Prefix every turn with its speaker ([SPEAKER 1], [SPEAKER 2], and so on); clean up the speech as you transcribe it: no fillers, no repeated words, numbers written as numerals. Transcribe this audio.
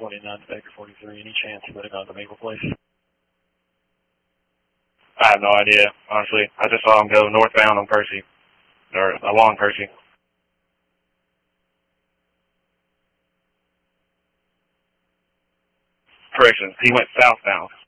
[SPEAKER 1] 29 to Baker 43. Any chance he would have gone to Maple Place?
[SPEAKER 2] I have no idea, honestly. I just saw him go northbound on Percy, or along Percy. Correction, he went southbound.